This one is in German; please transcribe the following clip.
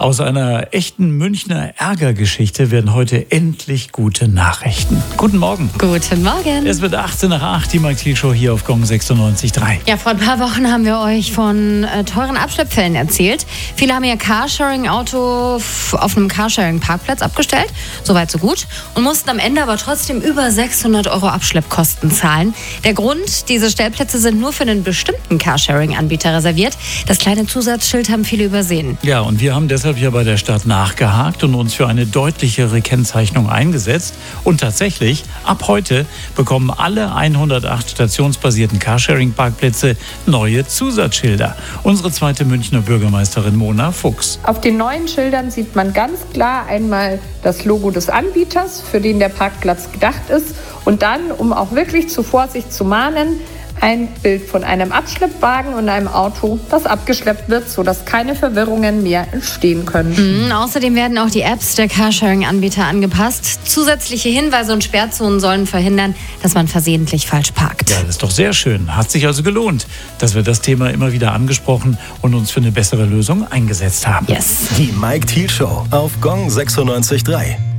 Aus einer echten Münchner Ärgergeschichte werden heute endlich gute Nachrichten. Guten Morgen. Guten Morgen. Es wird 18 nach 8, die Mike Thiel Show hier auf Gong 96.3. Ja, vor ein paar Wochen haben wir euch von teuren Abschleppfällen erzählt. Viele haben ihr Carsharing-Auto auf einem Carsharing-Parkplatz abgestellt. Soweit, so gut. Und mussten am Ende aber trotzdem über 600 € Abschleppkosten zahlen. Der Grund, diese Stellplätze sind nur für einen bestimmten Carsharing-Anbieter reserviert. Das kleine Zusatzschild haben viele übersehen. Ja, und wir haben deshalb hier bei der Stadt nachgehakt und uns für eine deutlichere Kennzeichnung eingesetzt. Und tatsächlich, ab heute bekommen alle 108 stationsbasierten Carsharing-Parkplätze neue Zusatzschilder. Unsere zweite Münchner Bürgermeisterin Mona Fuchs. Auf den neuen Schildern sieht man ganz klar einmal das Logo des Anbieters, für den der Parkplatz gedacht ist. Und dann, um auch wirklich zur Vorsicht zu mahnen, ein Bild von einem Abschleppwagen und einem Auto, das abgeschleppt wird, sodass keine Verwirrungen mehr entstehen können. Außerdem werden auch die Apps der Carsharing-Anbieter angepasst. Zusätzliche Hinweise und Sperrzonen sollen verhindern, dass man versehentlich falsch parkt. Ja, das ist doch sehr schön. Hat sich also gelohnt, dass wir das Thema immer wieder angesprochen und uns für eine bessere Lösung eingesetzt haben. Yes. Die Mike Thiel Show auf Gong 96.3.